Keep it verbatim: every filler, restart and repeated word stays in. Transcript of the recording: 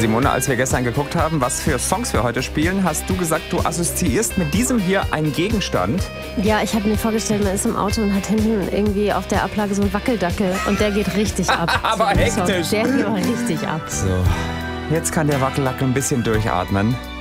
Simone, als wir gestern geguckt haben, was für Songs wir heute spielen, hast du gesagt, du assoziierst mit diesem hier einen Gegenstand. Ja, ich habe mir vorgestellt, man ist im Auto und hat hinten irgendwie auf der Ablage so einen Wackeldackel und der geht richtig ab. Aber so, hektisch. Der geht aber richtig ab. So, jetzt kann der Wackeldackel ein bisschen durchatmen.